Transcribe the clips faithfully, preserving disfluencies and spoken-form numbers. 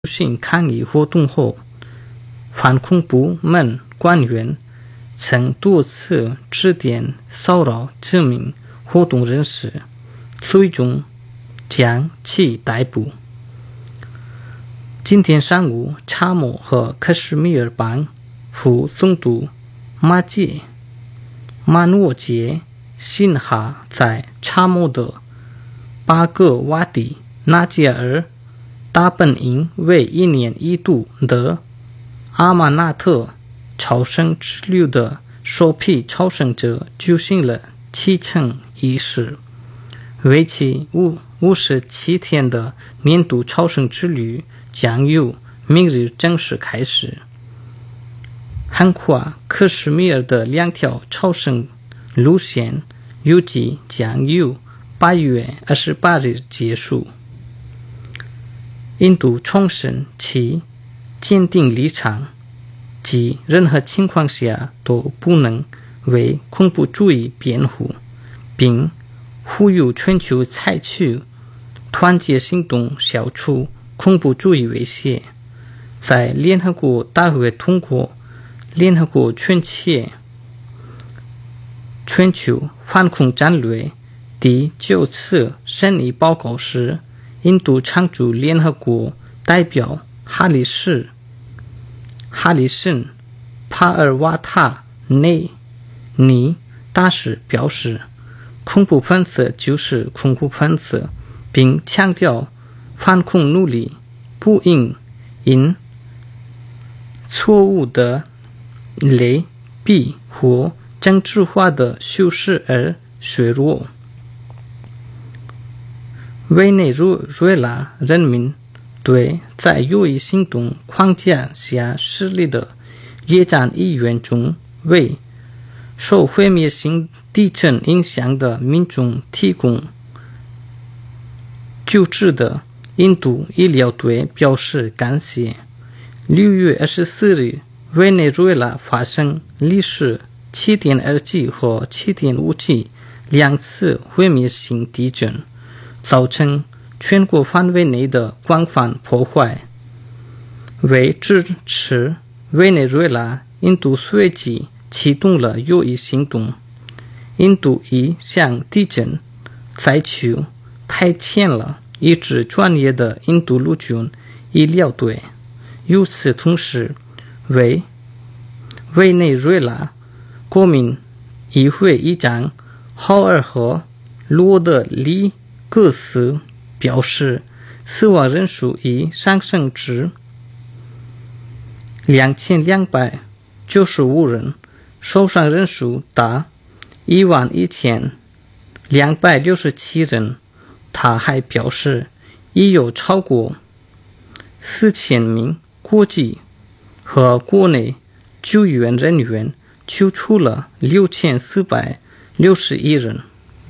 性抗议活动后，反恐部门官员曾多次致电骚扰这名活动人士，最终将其逮捕。今天上午，查谟和克什米尔邦副总督马杰马诺杰辛哈在查谟的巴格瓦迪纳吉尔大本营为一年一度的阿玛纳特朝圣之旅的首批朝圣者举行了启程仪式。为期五十七天的年度朝圣之旅将由明日正式开始。横跨克什米尔的两条朝圣路线预计将于八月二十八日结束。印度重申其坚定立场，即任何情况下都不能为恐怖主义辩护，并呼吁全球采取团结行动消除恐怖主义威胁。在联合国大会通过联合国全切全球反恐战略第九次审议报告时，印度常驻联合国代表哈里什哈里森帕尔瓦塔内尼大使表示，恐怖分子就是恐怖分子，并强调反恐努力不应因错误的类比或政治化的修饰而削弱。委内瑞拉人民对在右翼行动框架下设立的野战医院中为受毁灭性地震影响的民众提供救治的印度医疗队表示感谢。六月二十四日，委内瑞拉发生历时 七点二级和 七点五级两次毁灭性地震，造成全国范围内的广泛破坏。为支持委内瑞拉，印度随即启动了右翼行动。印度已向地震灾区派遣了一支专业的印度陆军医疗队。与此同时，为委内瑞拉国民议会议长豪尔和罗德里戈斯表示，死亡人数已上升至两千两百九十五人，受伤人数达一万一千两百六十七人。他还表示，已有超过四千名国际和国内救援人员救出了六千四百六十一人。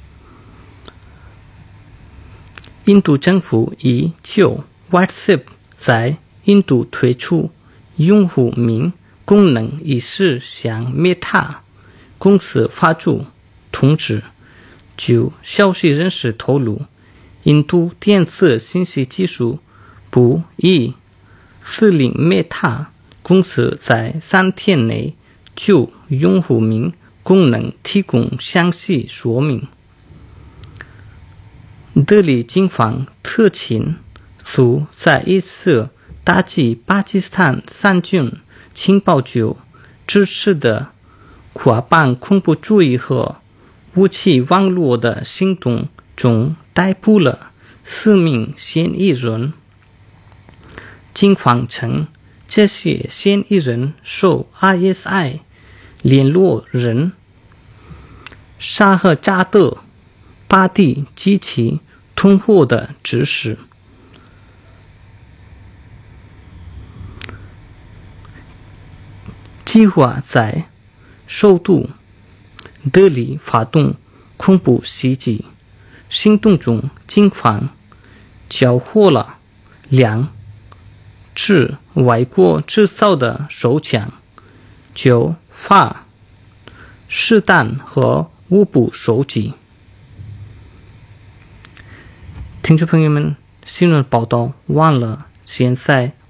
印度政府已就 WhatsApp 在印度推出用户名功能一事向 Meta 公司发出通知。据消息人士透露，印度电子信息技术部已指令 Meta 公司在三天内就用户名功能提供详细说明。德里警方特勤组在一次打击巴基斯坦三军情报局支持的跨邦恐怖主义和武器网络的行动中逮捕了四名嫌疑人。警方称，这些嫌疑人受 I S I 联络人沙赫扎德巴蒂及其同伙的指示。计划在首都德里发动恐怖袭击。行动中，警方缴获了两支外国制造的手枪、九发实弹和五部手机。听众朋友们，新闻报道完了。 现在